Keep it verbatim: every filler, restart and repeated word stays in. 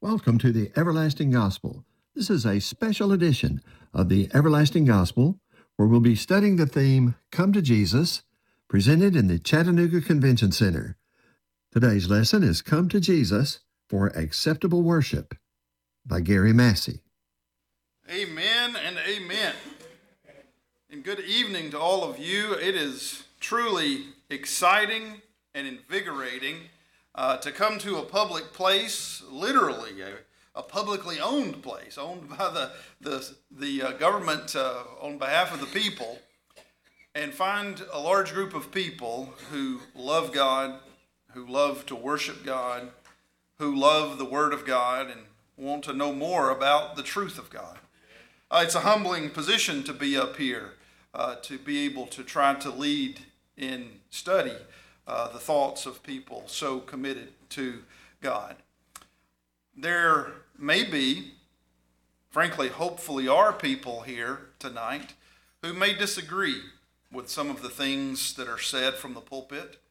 Welcome to the Everlasting Gospel. This is a special edition of the Everlasting Gospel where we'll be studying the theme, Come to Jesus, presented in the Chattanooga Convention Center. Today's lesson is Come to Jesus for Acceptable Worship by Gary Massey. Amen and amen. And good evening to all of you. It is truly exciting and invigorating uh, to come to a public place, literally a, a publicly owned place, owned by the, the, the uh, government uh, on behalf of the people, and find a large group of people who love God, who love to worship God, who love the Word of God and want to know more about the truth of God. Uh, it's a humbling position to be up here, uh, to be able to try to lead in study uh, the thoughts of people so committed to God. There may be, frankly, hopefully are people here tonight who may disagree with some of the things that are said from the pulpit.